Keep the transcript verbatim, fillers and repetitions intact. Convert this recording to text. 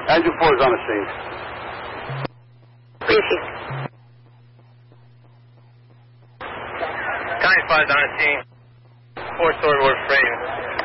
Andrew four is on the scene. Briefing. County five is on the scene. Four story wood frame.